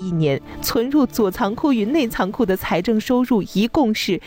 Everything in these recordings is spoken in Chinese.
一年存入左仓库与内仓库的财政收入一共是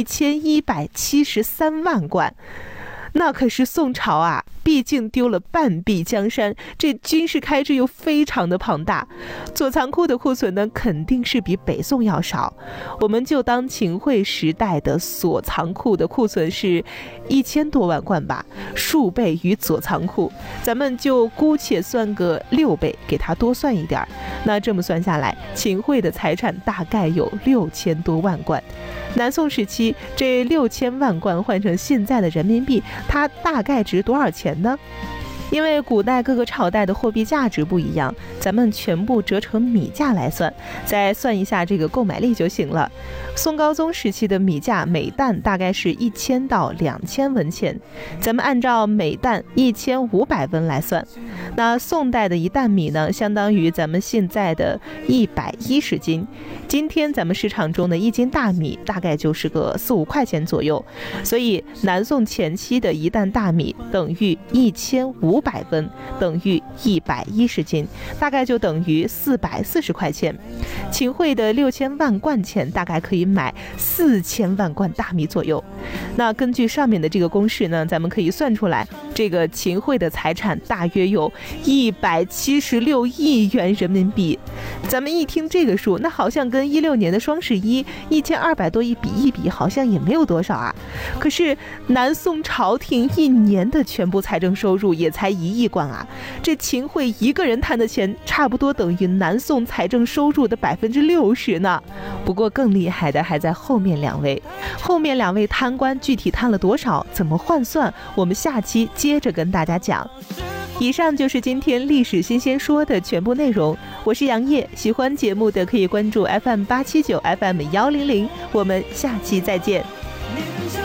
1173万贯。那可是宋朝啊，毕竟丢了半壁江山，这军事开支又非常的庞大，左仓库的库存呢肯定是比北宋要少。我们就当秦桧时代的左仓库的库存是1000多万贯吧，数倍于左仓库，咱们就姑且算个6倍，给它多算一点。那这么算下来，秦桧的财产大概有6000多万贯。南宋时期这6000万贯换成现在的人民币，它大概值多少钱呢？因为古代各个朝代的货币价值不一样，咱们全部折成米价来算，再算一下这个购买力就行了。宋高宗时期的米价每担大概是1000到2000文钱，咱们按照每担1500文来算，那宋代的一担米呢，相当于咱们现在的110斤。今天咱们市场中的1斤大米大概就是个4-5块钱左右，所以南宋前期的一担大米等于1500文，等于110斤，大概就等于440块钱。秦桧的6000万贯钱大概可以买4000万贯大米左右。那根据上面的这个公式呢，咱们可以算出来，这个秦桧的财产大约有176亿元人民币。咱们一听这个数，那好像跟16年的双十一1200多亿比一比，好像也没有多少啊。可是南宋朝廷一年的全部财政收入也才1亿贯啊，这秦桧一个人贪的钱差不多等于南宋财政收入的60%呢。不过更厉害的还在后面2位，后面2位贪官具体贪了多少，怎么换算，我们下期接着跟大家讲。以上就是今天历史新鲜说的全部内容，我是杨烨，喜欢节目的可以关注 FM879 FM100，我们下期再见。